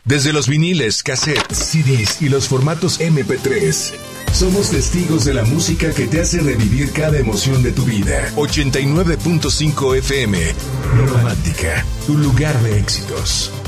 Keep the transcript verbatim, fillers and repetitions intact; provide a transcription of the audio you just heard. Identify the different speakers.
Speaker 1: Desde los viniles, cassettes, C Ds y los formatos eme pe tres, somos testigos de la música que te hace revivir cada emoción de tu vida. ochenta y nueve punto cinco efe eme, Romántica, tu lugar de éxitos.